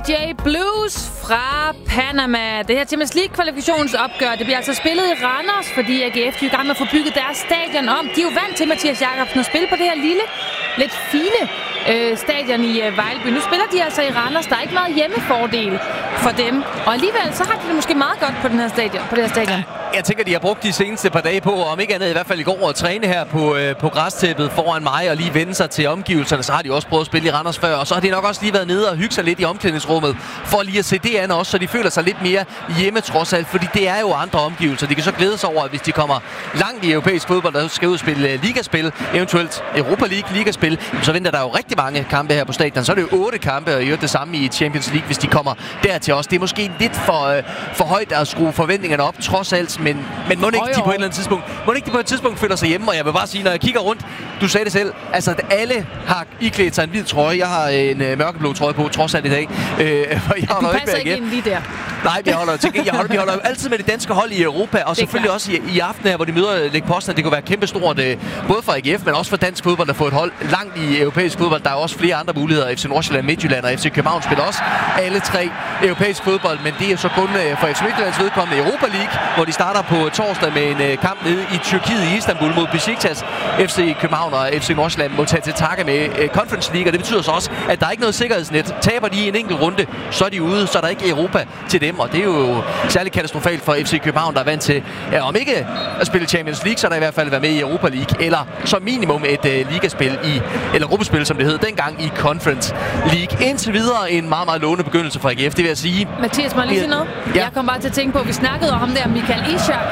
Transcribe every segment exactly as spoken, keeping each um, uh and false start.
J Blues fra Panama. Det her Champions League-kvalifikationsopgør, det bliver altså spillet i Randers, fordi A G F er i gang med at få bygget deres stadion om. De er jo vant til, Mathias Jakobsen, at spille på det her lille, lidt fine øh, stadion i øh, Vejleby. Nu spiller de altså i Randers. Der er ikke meget hjemmefordel for dem. Og alligevel så har de det måske meget godt på, den her stadion, på det her stadion. Jeg tænker, de har brugt de seneste par dage på, om ikke andet i hvert fald i går, at træne her på, øh, på græstæppet foran mig og lige vende sig til omgivelserne. Så har de også prøvet at spille i Randers før, og så har de nok også lige været nede og hygge sig lidt i omklædningsrummet for lige at se det andet også, så de føler sig lidt mere hjemme trods alt, fordi det er jo andre omgivelser. De kan så glæde sig over, at hvis de kommer langt i europæisk fodbold, der skal udspille ligaspil, eventuelt Europa League ligaspil, så venter der jo rigtig mange kampe her på stadion. Så er det jo otte kampe, og i øvrigt det samme i Champions League, hvis de kommer dertil også. Det er måske lidt for, øh, for højt at skrue forventningerne op, trods alt, men, men må ikke de på et eller andet tidspunkt, må ikke de på et tidspunkt føler sig hjemme, og jeg vil bare sige, når jeg kigger rundt, du sagde det selv, altså at alle har iklædt sig en hvid trøje. Jeg har en øh, mørkeblå trøje på, trods alt i dag. Øh, jeg du passer ikke ind lige der. Nej, vi holder, til, jeg holder, vi holder jo altid med det danske hold i Europa, og selvfølgelig klart. Også i, i aften her, hvor de møder Lech Poznan. Det kunne være kæmpestort, øh, både for A G F, men også for dansk fodbold at få et hold langt i europæisk fodbold. Der er også flere andre muligheder. F C Nordsjælland, Midtjylland og F C København spiller også alle tre europæisk fodbold, men det er så kun øh, for F C Midtjyllands vedkommende Europa League, hvor de starter på torsdag med en øh, kamp nede i Tyrkiet i Istanbul mod Besiktas. F C København og F C Nordsjælland må tage til takke med øh, Conference League, og det betyder så også, at der er ikke noget sikkerhedsnet. Taber de en enkelt runde, så er de ude, så er der ikke Europa til dem, og det er jo særligt katastrofalt for F C København, der er vant til, ja, om ikke at spille Champions League, så er der i hvert fald være med i Europa League, eller som minimum et uh, ligaspil i, eller gruppespil, som det hed dengang, i Conference League. Indtil videre en meget, meget lovende begyndelse for A G F, det vil jeg sige. Mathias, må jeg lige sige noget? Ja. Jeg kom bare til at tænke på, at vi snakkede om ham der, Michael Ishak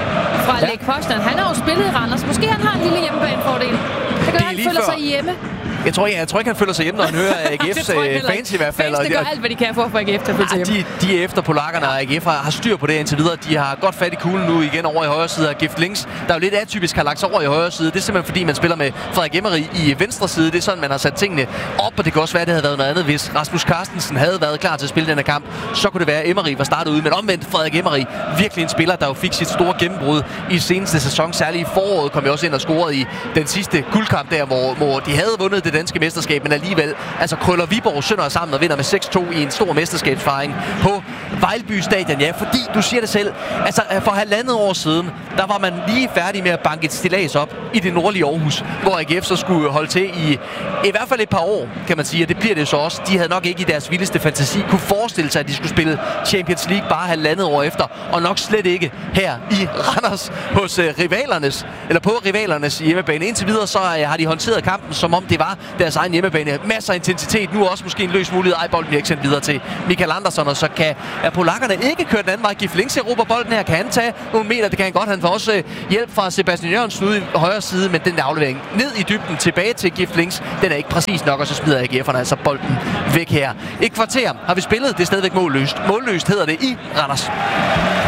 fra ja. Lech Poznan. Han har jo spillet i Randers. Måske han har en lille hjemmebanefordel. Det kan det han føler sig hjemme. Jeg tror, jeg, jeg tror ikke, han føler sig hjemme, når han hører A G F's fans i hvert fald. Fans, det gør alt, hvad de kan for at få A G F til at føle sig hjemme. De, de er efter polakkerne, og A G F har, har styr på det indtil videre. De har godt fat i kuglen nu igen over i højre side af Gift Links, der jo lidt atypisk har lagt sig over i højre side. Det er simpelthen fordi, man spiller med Frederik Emery i venstre side. Det er sådan, man har sat tingene op, og det kan også være, at det havde været noget andet. Hvis Rasmus Carstensen havde været klar til at spille denne kamp, så kunne det være, at Emery var startet ud. Men omvendt, Frederik Emery, virkelig en spiller, der jo fik sit store gennembrud i seneste sæson. Særligt i foråret kom jeg også ind og scorede i den sidste guldkamp der, hvor, hvor de havde vundet det danske mesterskab, men alligevel altså krøller Viborg sønder sammen og vinder med seks to i en stor mesterskabsfejring på Vejleby Stadion. Ja, fordi du siger det selv, altså for halvandet år siden, der var man lige færdig med at banke et stillads op i det nordlige Aarhus, hvor A G F så skulle holde til i i hvert fald et par år, kan man sige, og det bliver det så også. De havde nok ikke i deres vildeste fantasi kunne forestille sig, at de skulle spille Champions League bare halvandet år efter, og nok slet ikke her i Randers hos uh, rivalernes, eller på rivalernes hjemmebane. Indtil videre så uh, har de håndteret kampen, som om det var deres egen hjemmebane. Masser af intensitet. Nu også måske en løs mulighed. Ej, bolden bliver ikke sendt videre til Michael Andersson, og så kan er polakkerne ikke køre den anden vej. Gift Links erobrer bolden her. Kan han tage nogle meter? Det kan han godt. Han får også uh, hjælp fra Sebastian Jørgensen ude i højre side, men den der aflevering ned i dybden tilbage til Gift Links, den er ikke præcis nok, og så smider A G F'erne altså bolden væk her. Et kvarter har vi spillet. Det er stadigvæk målløst. Målløst hedder det i Randers.